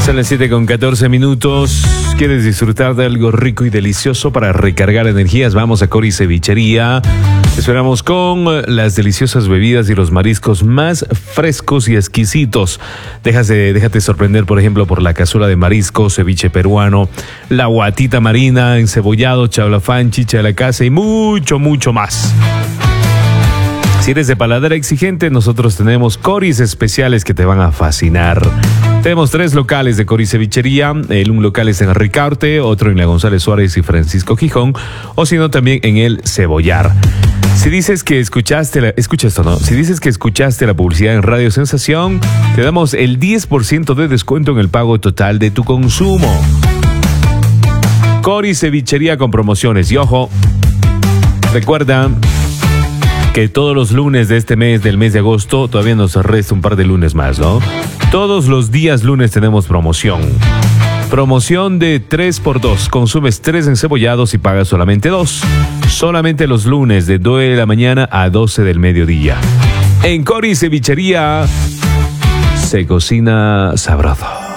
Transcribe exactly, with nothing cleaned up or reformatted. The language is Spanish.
Son las siete con catorce minutos. ¿Quieres disfrutar de algo rico y delicioso para recargar energías? Vamos a Cori Cevichería. Te esperamos con las deliciosas bebidas y los mariscos más frescos y exquisitos. Déjate, déjate sorprender, por ejemplo, por la cazuela de marisco, ceviche peruano, la guatita marina, encebollado, chablafán, chicha de la casa y mucho, mucho más. Si eres de paladar exigente, nosotros tenemos coris especiales que te van a fascinar. Tenemos tres locales de Cori Cevichería. El un local es en Ricaurte, otro en la González Suárez y Francisco Gijón, o si no también en el Cebollar. Si dices que escuchaste, la, escucha esto, ¿no? Si dices que escuchaste la publicidad en Radio Sensación, te damos el diez por ciento de descuento en el pago total de tu consumo. Cori Cevichería con promociones. Y ojo, recuerda que todos los lunes de este mes, del mes de agosto, todavía nos resta un par de lunes más, ¿no? Todos los días lunes tenemos promoción. Promoción de tres por dos. Consumes tres encebollados y pagas solamente dos. Solamente los lunes de nueve de la mañana a doce del mediodía. En Cori Cevichería se cocina sabroso.